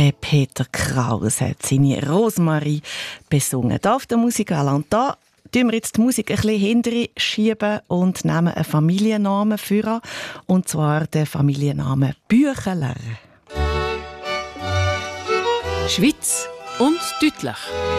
Der Peter Kraus hat seine Rosmarie besungen. Da auf der Musikwelle. Und da schieben wir jetzt die Musik ein bisschen hinterher schieben und nehmen einen Familiennamen für. Und zwar den Familiennamen Bücheler. Schweiz und deutlich.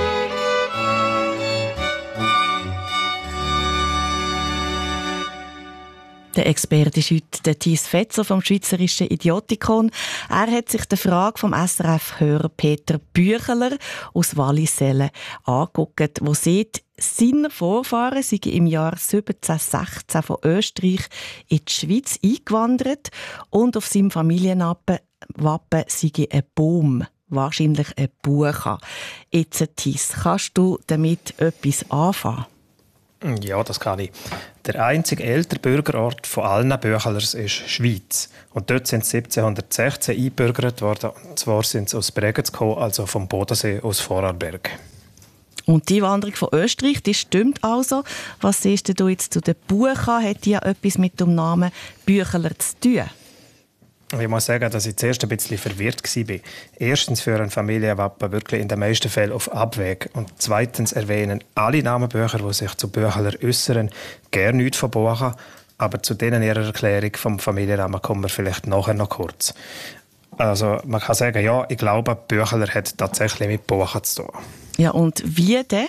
Der Experte ist heute der Thies Fetzer vom Schweizerischen Idiotikon. Er hat sich die Frage vom SRF-Hörer Peter Bücheler aus Wallisellen angeguckt, der sieht, seine Vorfahren seien im Jahr 1716 von Österreich in die Schweiz eingewandert und auf seinem Familienwappen sei ein Baum, wahrscheinlich ein Buche. Jetzt, Thies, kannst du damit etwas anfangen? Ja, das kann ich. Der einzige ältere Bürgerort von allen Büchlers ist Schweiz. Und dort sind sie 1716 eingebürgert worden. Und zwar sind sie aus Bregenz gekommen, also vom Bodensee aus Vorarlberg. Und die Wanderung von Österreich, die stimmt also. Was siehst du jetzt zu den Buchen? Hat die ja etwas mit dem Namen Bücheler zu tun? Ich muss sagen, dass ich zuerst ein bisschen verwirrt war. Erstens führen Familienwappen wirklich in den meisten Fällen auf Abweg. Und zweitens erwähnen alle Namenbücher, die sich zu Bücheler äußern, gerne nichts von Buchen. Aber zu denen ihrer Erklärung vom Familiennamen kommen wir vielleicht nachher noch kurz. Also man kann sagen, ja, ich glaube, Bücheler hat tatsächlich mit Buchen zu tun. Ja, und wie denn?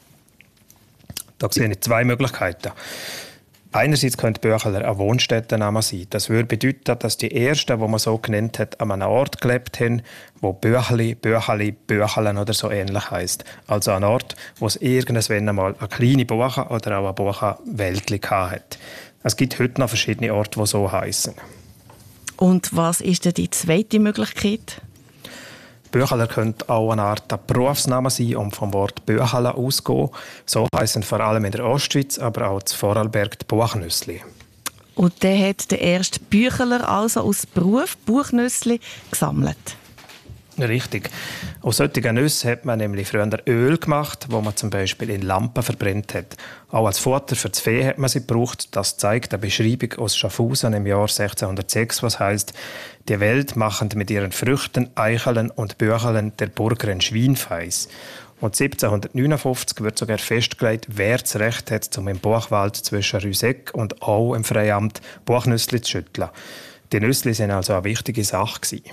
Da sehe ich zwei Möglichkeiten. Einerseits könnte Bücheler ein Wohnstättenname sein. Das würde bedeuten, dass die Ersten, die man so genannt hat, an einem Ort gelebt haben, wo Bücheli, Bücheli, Büchelen oder so ähnlich heisst. Also ein Ort, wo es irgendwann einmal eine kleine Buche oder auch eine Buchenwäldli hat. Es gibt heute noch verschiedene Orte, die so heissen. Und was ist denn die zweite Möglichkeit? Bücheler könnte auch eine Art Berufsname sein und vom Wort Büchele ausgehen. So heissen vor allem in der Ostschweiz, aber auch zu Vorarlberg die Buchnüssli. Und der hat der erste Bücheler also aus Beruf Buchnüssli gesammelt. Richtig. Aus solchen Nüssen hat man nämlich früher Öl gemacht, wo man zum Beispiel in Lampen verbrennt hat. Auch als Futter für das Vieh hat man sie gebraucht. Das zeigt eine Beschreibung aus Schaffhausen im Jahr 1606, was heisst: Die Welt machen mit ihren Früchten, Eicheln und Bücheln der Burger ein Schweinfeiß. Und 1759 wird sogar festgelegt, wer das Recht hat, um im Buchwald zwischen Rüseck und Au im Freiamt Buchnüssli zu schütteln. Die Nüssli waren also eine wichtige Sache gewesen.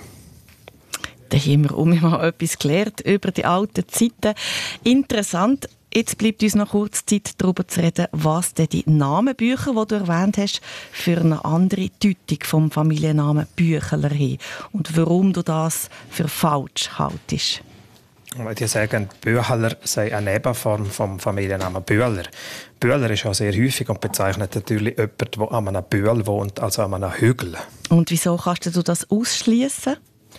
Da haben wir mal etwas gelernt über die alten Zeiten. Interessant. Jetzt bleibt uns noch kurz Zeit, darüber zu reden, was denn die Namenbücher, die du erwähnt hast, für eine andere Deutung vom Familiennamen Bücheler haben und warum du das für falsch haltest. Die sagen, Bücheler sei eine Nebenform vom Familiennamen Bühler. Bühler ist auch sehr häufig und bezeichnet natürlich jemanden, der an einem Bühl wohnt, also an einem Hügel. Und wieso kannst du das ausschließen?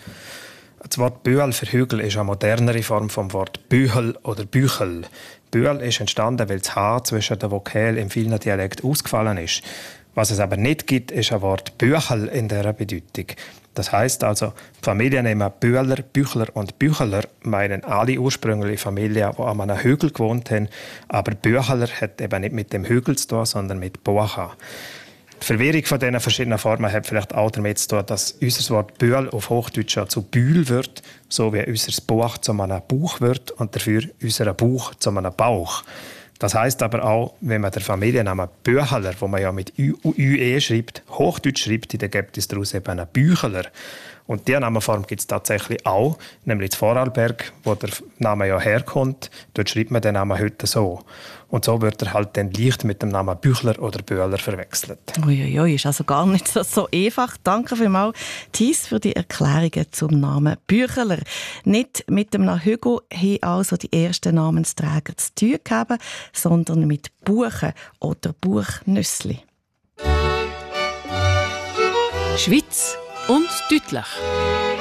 Das Wort Bühl für Hügel ist eine modernere Form vom Wort Büchel oder Büchel. Bühl ist entstanden, weil das H zwischen den Vokalen im vielen Dialekt ausgefallen ist. Was es aber nicht gibt, ist ein Wort Büchel in dieser Bedeutung. Das heisst also, die Familiennamen Bühler, Büchler und Bücheler meinen alle ursprüngliche Familien, die an einem Hügel gewohnt haben. Aber Bücheler hat eben nicht mit dem Hügel zu tun, sondern mit Buchen. Die Verwirrung von diesen verschiedenen Formen hat vielleicht auch damit zu tun, dass unser Wort Bühl auf Hochdeutsch zu Bühl wird, so wie unser Buch zu einem Bauch wird und dafür unser Bauch zu einem Bauch. Das heisst aber auch, wenn man den Familiennamen Bücheler, wo man ja mit ÜE schreibt, Hochdeutsch schreibt, dann gibt es daraus eben einen Bücheler. Und diese Namenform gibt es tatsächlich auch, nämlich in Vorarlberg, wo der Name ja herkommt. Dort schreibt man den Namen heute so. Und so wird er halt dann leicht mit dem Namen Büchler oder Bühler verwechselt. Uiuiui, ist also gar nicht so einfach. Danke vielmals, Thies, für die Erklärungen zum Namen Bücheler. Nicht mit dem Hügel haben also die ersten Namensträger zu tun gehabt, sondern mit Buchen oder Buchnüssli. Schweiz und deutlich.